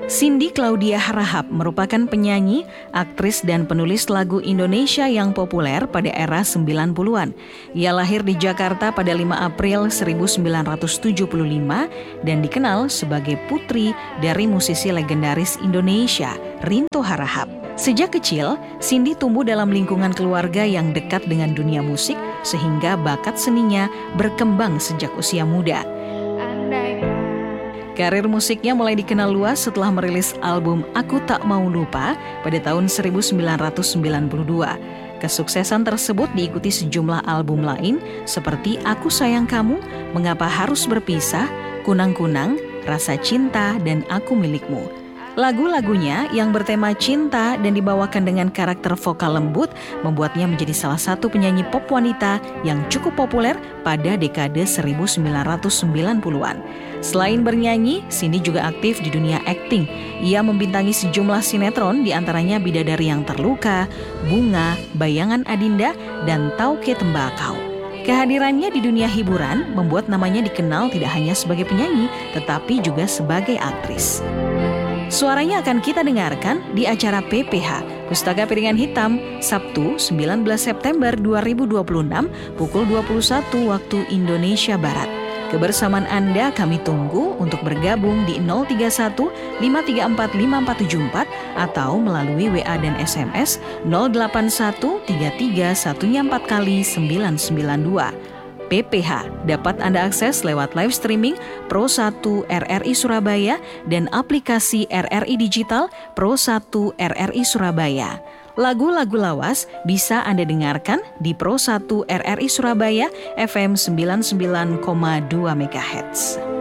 Cindy Claudia Harahap merupakan penyanyi, aktris, dan penulis lagu Indonesia yang populer pada era 90-an. Ia lahir di Jakarta pada 5 April 1975 dan dikenal sebagai putri dari musisi legendaris Indonesia, Rinto Harahap. Sejak kecil, Cindy tumbuh dalam lingkungan keluarga yang dekat dengan dunia musik sehingga bakat seninya berkembang sejak usia muda. Karir musiknya mulai dikenal luas setelah merilis album Aku Tak Mau Lupa pada tahun 1992. Kesuksesan tersebut diikuti sejumlah album lain seperti Aku Sayang Kamu, Mengapa Harus Berpisah, Kunang-Kunang, Rasa Cinta, dan Aku Milikmu. Lagu-lagunya yang bertema cinta dan dibawakan dengan karakter vokal lembut membuatnya menjadi salah satu penyanyi pop wanita yang cukup populer pada dekade 1990-an. Selain bernyanyi, Cindy juga aktif di dunia akting. Ia membintangi sejumlah sinetron, diantaranya Bidadari Yang Terluka, Bunga, Bayangan Adinda, dan Tauke Tembakau. Kehadirannya di dunia hiburan membuat namanya dikenal tidak hanya sebagai penyanyi, tetapi juga sebagai aktris. Suaranya akan kita dengarkan di acara PPH, Pustaka Piringan Hitam, Sabtu 19 September 2026, pukul 21 waktu Indonesia Barat. Kebersamaan Anda kami tunggu untuk bergabung di 031 534 5474 atau melalui WA dan SMS 081 33 1 4 kali 992. PPH dapat Anda akses lewat live streaming Pro1 RRI Surabaya dan aplikasi RRI Digital Pro1 RRI Surabaya. Lagu-lagu lawas bisa Anda dengarkan di Pro1 RRI Surabaya FM 99,2 MHz.